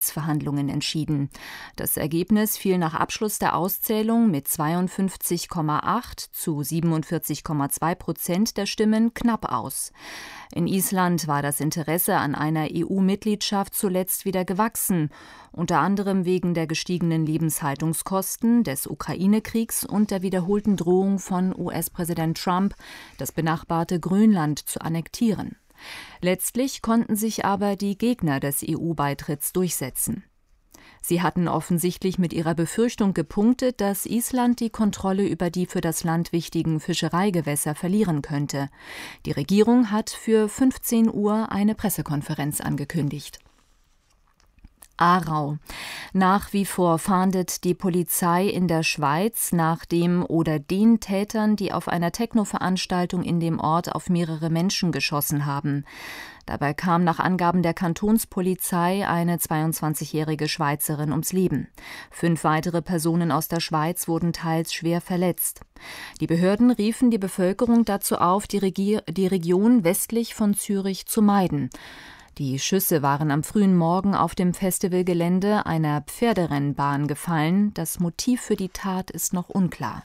Beitrittsverhandlungen entschieden. Das Ergebnis fiel nach Abschluss der Auszählung mit 52,8 zu 47,2% der Stimmen knapp aus. In Island war das Interesse an einer EU-Mitgliedschaft zuletzt wieder gewachsen, unter anderem wegen der gestiegenen Lebenshaltungskosten, des Ukraine-Kriegs und der wiederholten Drohung von US-Präsident Trump, das benachbarte Grönland zu annektieren. Letztlich konnten sich aber die Gegner des EU-Beitritts durchsetzen. Sie hatten offensichtlich mit ihrer Befürchtung gepunktet, dass Island die Kontrolle über die für das Land wichtigen Fischereigewässer verlieren könnte. Die Regierung hat für 15 Uhr eine Pressekonferenz angekündigt. Aarau. Nach wie vor fahndet die Polizei in der Schweiz nach dem oder den Tätern, die auf einer Techno-Veranstaltung in dem Ort auf mehrere Menschen geschossen haben. Dabei kam nach Angaben der Kantonspolizei eine 22-jährige Schweizerin ums Leben. 5 weitere Personen aus der Schweiz wurden teils schwer verletzt. Die Behörden riefen die Bevölkerung dazu auf, die Region westlich von Zürich zu meiden. Die Schüsse waren am frühen Morgen auf dem Festivalgelände einer Pferderennbahn gefallen. Das Motiv für die Tat ist noch unklar.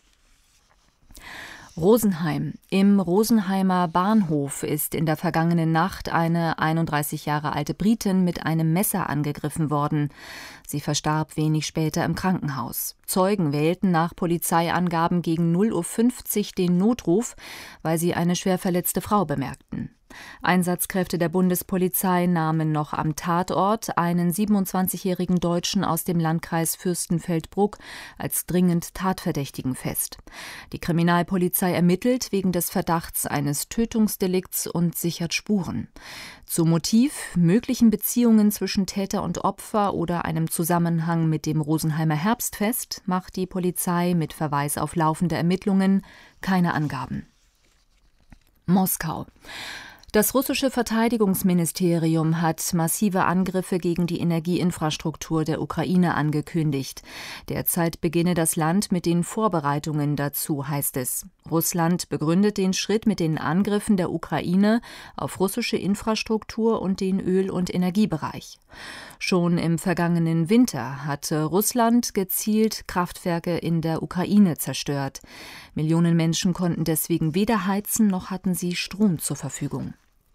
Rosenheim. Im Rosenheimer Bahnhof ist in der vergangenen Nacht eine 31 Jahre alte Britin mit einem Messer angegriffen worden. Sie verstarb wenig später im Krankenhaus. Zeugen wählten nach Polizeiangaben gegen 0:50 Uhr den Notruf, weil sie eine schwer verletzte Frau bemerkten. Einsatzkräfte der Bundespolizei nahmen noch am Tatort einen 27-jährigen Deutschen aus dem Landkreis Fürstenfeldbruck als dringend Tatverdächtigen fest. Die Kriminalpolizei ermittelt wegen des Verdachts eines Tötungsdelikts und sichert Spuren. Zu Motiv, möglichen Beziehungen zwischen Täter und Opfer oder einem Zusammenhang mit dem Rosenheimer Herbstfest macht die Polizei mit Verweis auf laufende Ermittlungen keine Angaben. Moskau. Das russische Verteidigungsministerium hat massive Angriffe gegen die Energieinfrastruktur der Ukraine angekündigt. Derzeit beginne das Land mit den Vorbereitungen dazu, heißt es. Russland begründet den Schritt mit den Angriffen der Ukraine auf russische Infrastruktur und den Öl- und Energiebereich. Schon im vergangenen Winter hatte Russland gezielt Kraftwerke in der Ukraine zerstört. Millionen Menschen konnten deswegen weder heizen noch hatten sie Strom zur Verfügung.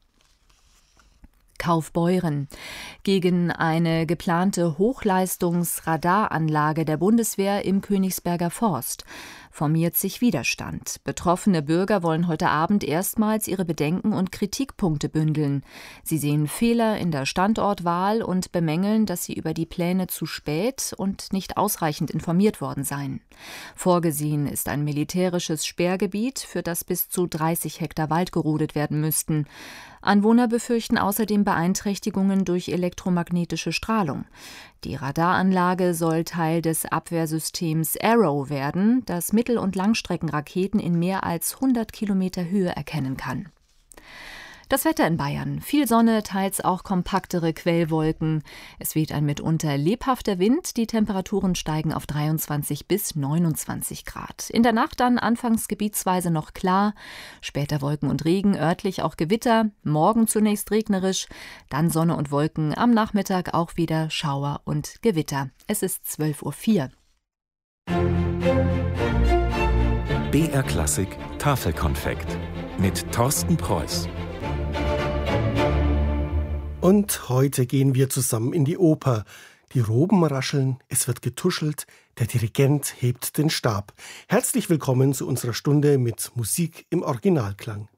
Kaufbeuren. Gegen eine geplante Hochleistungsradaranlage der Bundeswehr im Königsberger Forst formiert sich Widerstand. Betroffene Bürger wollen heute Abend erstmals ihre Bedenken und Kritikpunkte bündeln. Sie sehen Fehler in der Standortwahl und bemängeln, dass sie über die Pläne zu spät und nicht ausreichend informiert worden seien. Vorgesehen ist ein militärisches Sperrgebiet, für das bis zu 30 Hektar Wald gerodet werden müssten. Anwohner befürchten außerdem Beeinträchtigungen durch elektromagnetische Strahlung. Die Radaranlage soll Teil des Abwehrsystems Arrow werden, das Mittel- und Langstreckenraketen in mehr als 100 Kilometer Höhe erkennen kann. Das Wetter in Bayern. Viel Sonne, teils auch kompaktere Quellwolken. Es weht ein mitunter lebhafter Wind. Die Temperaturen steigen auf 23 bis 29 Grad. In der Nacht dann anfangs gebietsweise noch klar. Später Wolken und Regen, örtlich auch Gewitter. Morgen zunächst regnerisch, dann Sonne und Wolken. Am Nachmittag auch wieder Schauer und Gewitter. Es ist 12:04 Uhr. BR Klassik Tafelkonfekt mit Thorsten Preuß. Und heute gehen wir zusammen in die Oper. Die Roben rascheln, es wird getuschelt, der Dirigent hebt den Stab. Herzlich willkommen zu unserer Stunde mit Musik im Originalklang.